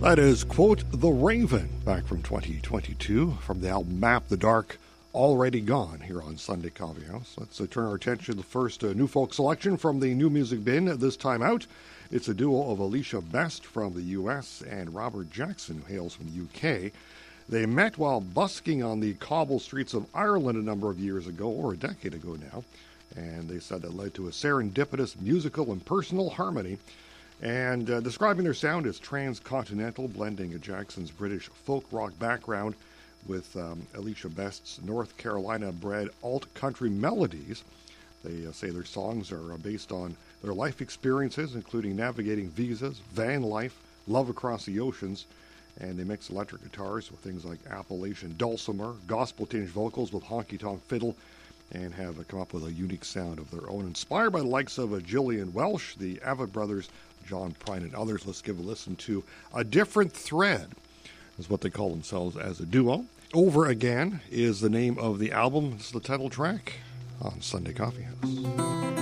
That is, quote, The Raven, back from 2022, from the album Map the Dark, Already Gone, here on Sunday Coffee House. Let's turn our attention to the first new folk selection from the New Music Bin this time out. It's a duo of Alicia Best from the U.S. and Robert Jackson, who hails from the U.K. They met while busking on the cobble streets of Ireland a number of years ago, or a decade ago now, and they said that led to a serendipitous musical and personal harmony. And describing their sound as transcontinental, blending Jackson's British folk rock background with Alicia Best's North Carolina-bred alt-country melodies. They say their songs are based on their life experiences, including navigating visas, van life, love across the oceans, and they mix electric guitars with things like Appalachian dulcimer, gospel-tinged vocals with honky-tonk fiddle, and have come up with a unique sound of their own. Inspired by the likes of Gillian Welsh, the Avett Brothers, John Prine, and others, let's give a listen to A Different Thread, is what they call themselves as a duo. Over Again is the name of the album. This is the title track on Sunday Coffee House.